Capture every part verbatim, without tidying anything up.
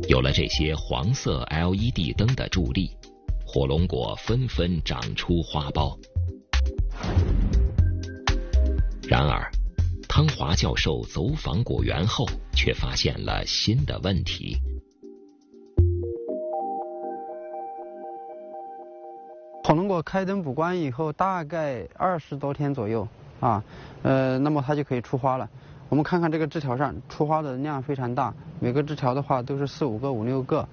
有了这些黄色 L E D 灯的助力，火龙果纷纷长出花苞。然而，汤华教授走访果园后，却发现了新的问题。 火龙果开灯补光以后，大概二十多天左右啊，呃，那么它就可以出花了。我们看看这个枝条上出花的量非常大，每个枝条的话都是四五个、五六个。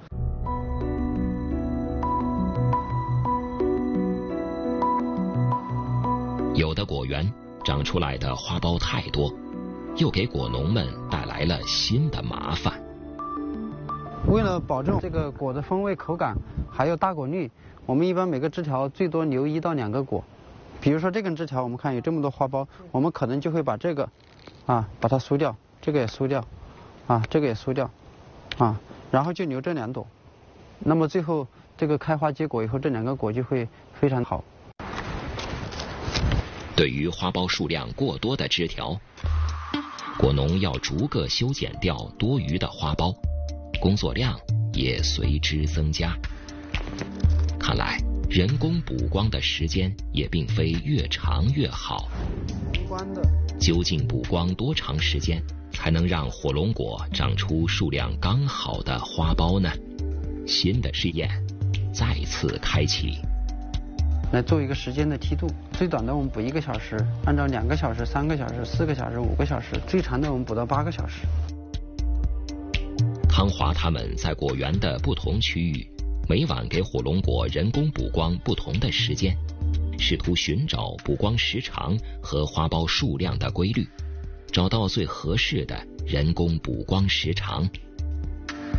有的果园长出来的花苞太多，又给果农们带来了新的麻烦。 为了保证这个果的风味、口感，还有大果率，我们一般每个枝条最多留一到两个果。比如说这根枝条，我们看有这么多花苞，我们可能就会把这个，啊，把它疏掉，这个也疏掉，啊，这个也疏掉，啊，然后就留这两朵。那么最后这个开花结果以后，这两个果就会非常好。 对于花苞数量过多的枝条，果农要逐个修剪掉多余的花苞，工作量也随之增加。看来人工补光的时间也并非越长越好。究竟补光多长时间才能让火龙果长出数量刚好的花苞呢？新的试验再次开启。 来做一个时间的梯度，最短的我们补一个小时，按照两个小时、三个小时、四个小时、五个小时，最长的我们补到八个小时。 汤华他们在果园的不同区域，每晚给火龙果人工补光不同的时间，试图寻找补光时长和花苞数量的规律，找到最合适的人工补光时长。